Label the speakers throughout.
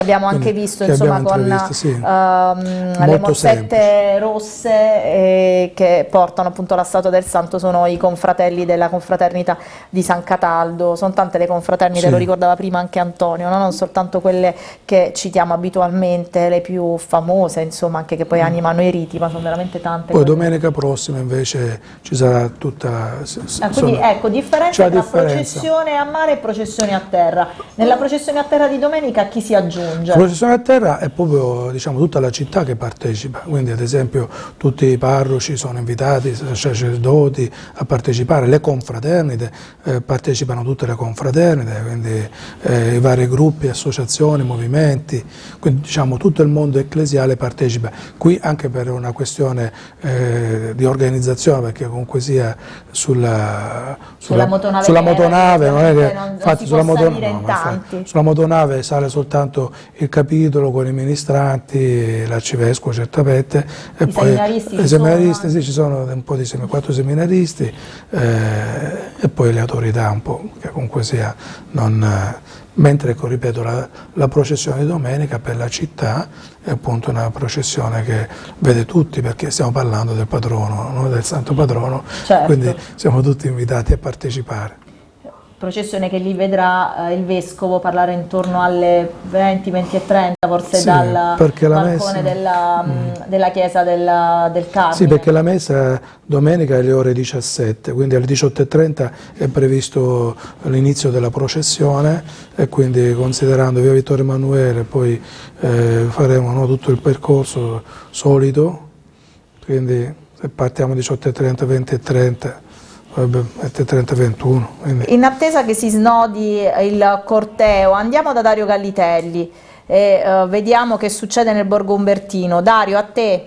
Speaker 1: Abbiamo anche visto insomma con le mozzette rosse che portano appunto la statua del santo, sono i confratelli della confraternita di San Cataldo, sono tante le confraternite, lo ricordava prima anche Antonio, no? Non soltanto quelle che citiamo abitualmente, le più famose insomma, anche che poi animano i riti, ma sono veramente tante.
Speaker 2: Poi domenica prossima invece ci sarà tutta...
Speaker 1: quindi ecco, differenza tra processione a mare e processione a terra. Nella processione a terra di domenica chi si aggiunge?
Speaker 2: La processione a terra è proprio, diciamo, tutta la città che partecipa, quindi ad esempio tutti i parroci sono invitati, i sacerdoti a partecipare, le confraternite, partecipano tutte le confraternite, quindi i vari gruppi, associazioni, movimenti, quindi diciamo tutto il mondo ecclesiale partecipa, qui anche per una questione di organizzazione, perché comunque sia sulla motonave, non è che, infatti sulla motonave sale soltanto il capitolo con i ministranti, l'arcivescovo certamente, e poi i seminaristi, sì, ci sono un po' di 4 seminaristi, e poi le autorità un po', che comunque sia, mentre, ripeto, la processione di domenica per la città è appunto una processione che vede tutti, perché stiamo parlando del patrono, no? Del santo patrono, quindi siamo tutti invitati a partecipare.
Speaker 1: Processione che lì vedrà il vescovo parlare intorno alle 20:30, forse dal balcone della chiesa del Carmine.
Speaker 2: Sì, perché la messa domenica è alle ore 17, quindi alle 18:30 è previsto l'inizio della processione, e quindi considerando via Vittorio Emanuele poi faremo tutto il percorso solito, quindi se partiamo 18:30, 20:30, 30, 21. Quindi.
Speaker 1: In attesa che si snodi il corteo, andiamo da Dario Gallitelli e vediamo che succede nel Borgo Umbertino. Dario, a te.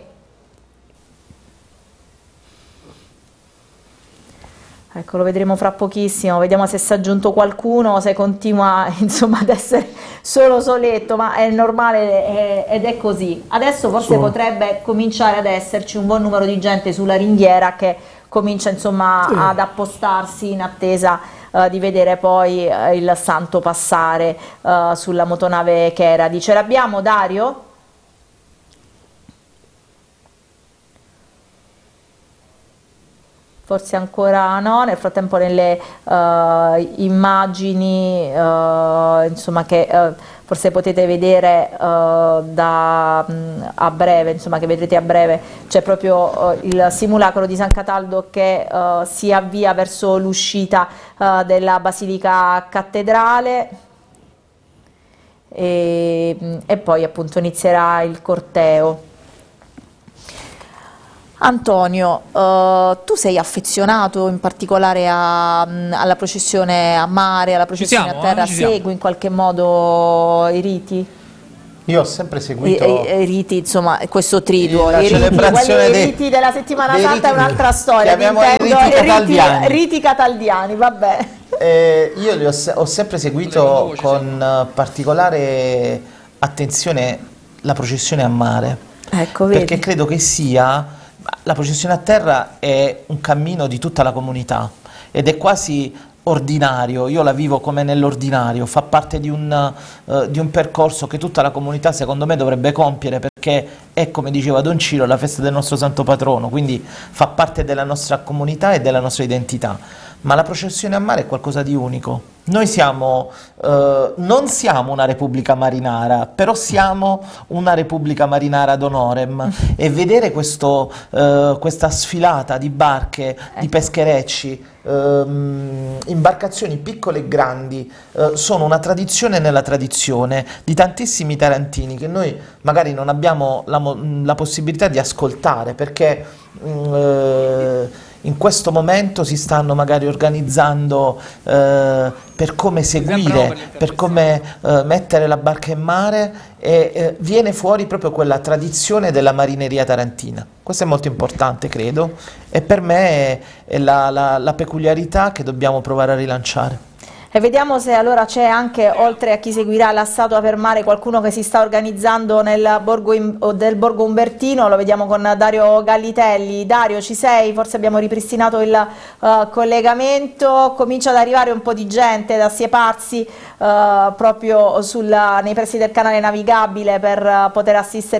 Speaker 1: Ecco, lo vedremo fra pochissimo, vediamo se si è aggiunto qualcuno, se continua insomma ad essere solo soletto, ma è normale ed è così. Adesso forse potrebbe cominciare ad esserci un buon numero di gente sulla ringhiera che comincia insomma ad appostarsi in attesa di vedere poi il santo passare sulla motonave Chera. Ce l'abbiamo, Dario? Forse ancora no, nel frattempo nelle immagini insomma, che forse potete vedere a breve, insomma, che vedrete a breve, c'è proprio il simulacro di San Cataldo che si avvia verso l'uscita della Basilica Cattedrale e poi appunto inizierà il corteo. Antonio, tu sei affezionato in particolare alla processione a mare, alla processione a terra, segui in qualche modo i riti?
Speaker 3: Io ho sempre seguito
Speaker 1: i riti, insomma, questo triduo,
Speaker 3: i
Speaker 1: riti della settimana santa è un'altra storia, riti cataldiani, vabbè.
Speaker 3: Io li ho sempre seguito con particolare attenzione la processione a mare,
Speaker 1: ecco,
Speaker 3: perché credo che sia... La processione a terra è un cammino di tutta la comunità ed è quasi ordinario, io la vivo come nell'ordinario, fa parte di un percorso che tutta la comunità secondo me dovrebbe compiere, perché è, come diceva Don Ciro, la festa del nostro santo patrono, quindi fa parte della nostra comunità e della nostra identità. Ma la processione a mare è qualcosa di unico. Noi siamo, non siamo una repubblica marinara, però siamo una repubblica marinara ad honorem, e vedere questa sfilata di barche, di pescherecci, imbarcazioni piccole e grandi, sono una tradizione nella tradizione di tantissimi tarantini che noi magari non abbiamo la possibilità di ascoltare, perché in questo momento si stanno magari organizzando per come seguire, per come mettere la barca in mare, e viene fuori proprio quella tradizione della marineria tarantina. Questo è molto importante, credo, e per me è la peculiarità che dobbiamo provare a rilanciare.
Speaker 1: E vediamo se allora c'è anche, oltre a chi seguirà la statua per mare, qualcuno che si sta organizzando nel del Borgo Umbertino. Lo vediamo con Dario Gallitelli. Dario, ci sei? Forse abbiamo ripristinato il collegamento. Comincia ad arrivare un po' di gente, da assieparsi proprio nei pressi del canale navigabile per poter assistere